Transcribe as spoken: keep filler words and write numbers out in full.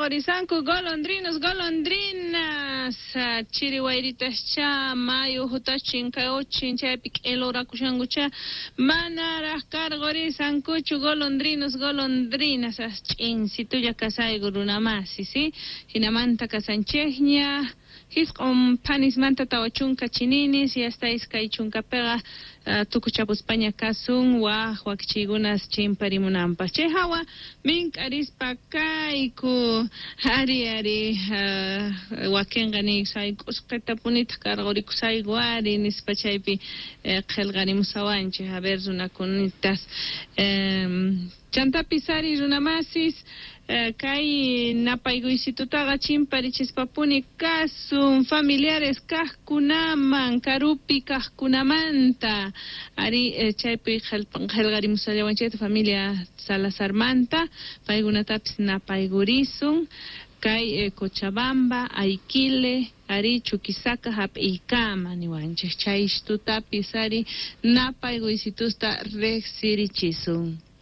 karagorisanku golondrinos golondrinas chiriwairitascha mayo hutachin kaochin chaypik elora kushangucha manara karagorisankuchu golondrinos golondrinas ch'insitulla kasaygu runamasi si hinamanta kasanchejña hisq'un panismanta tawachunka chininis y hasta iskay chunkapega uh, tukuchapuspaña kasun waq wakchiygunas chimparimunanpaq chay hawa mink'arispa kayku ari ari uh, wakinqa ni sayk'usqita punita karqurikusaygu ari nispa chaypi uh, qillqarimusawanchik a ver runakunitas um, chantapi sari runamasis Uh, kay napayguysitutaqa chimparichispapuni kasun familiares kaqkunaman karupi kaqkunamanta ari eh, chaypi qillqarimusallawanchayta familia Salazarmanta paykunatapis napaygurisun kay eh, Cochabamba Aykile ari Chuquisaca hap'iykama niwanchik chaytutapis ari napayguysitusta riqsirichisun.